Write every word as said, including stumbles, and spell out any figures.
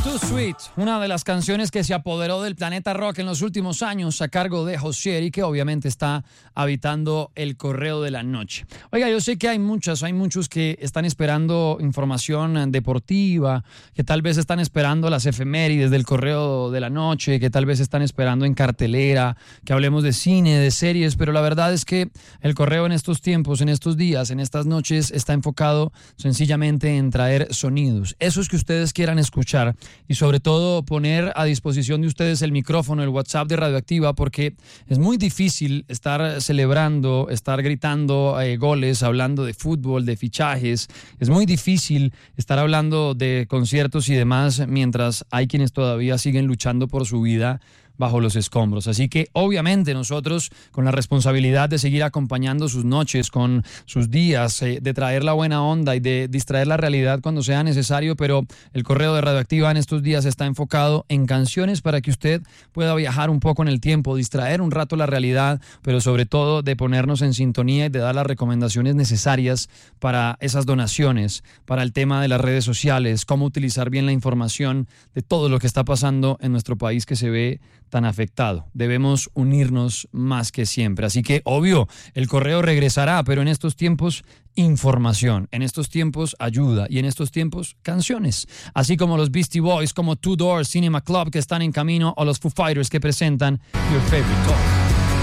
Too Sweet, una de las canciones que se apoderó del planeta rock en los últimos años a cargo de Josier y que obviamente está habitando el correo de la noche. Oiga, yo sé que hay muchas, hay muchos que están esperando información deportiva, que tal vez están esperando las efemérides del correo de la noche, que tal vez están esperando en cartelera, que hablemos de cine, de series, pero la verdad es que el correo en estos tiempos, en estos días, en estas noches está enfocado sencillamente en traer sonidos, esos que ustedes quieran escuchar. Y sobre todo poner a disposición de ustedes el micrófono, el WhatsApp de Radioactiva, porque es muy difícil estar celebrando, estar gritando eh, goles, hablando de fútbol, de fichajes. Es muy difícil estar hablando de conciertos y demás mientras hay quienes todavía siguen luchando por su vida bajo los escombros. Así que obviamente nosotros con la responsabilidad de seguir acompañando sus noches, con sus días, eh, de traer la buena onda y de distraer la realidad cuando sea necesario, pero el correo de Radioactiva en estos días está enfocado en canciones para que usted pueda viajar un poco en el tiempo, distraer un rato la realidad, pero sobre todo de ponernos en sintonía y de dar las recomendaciones necesarias para esas donaciones, para el tema de las redes sociales, cómo utilizar bien la información de todo lo que está pasando en nuestro país que se ve tan afectado. Debemos unirnos más que siempre. Así que, obvio, el correo regresará, pero en estos tiempos, información. En estos tiempos, ayuda. Y en estos tiempos, canciones. Así como los Beastie Boys, como Two Door Cinema Club que están en camino, o los Foo Fighters que presentan Your Favorite Talk.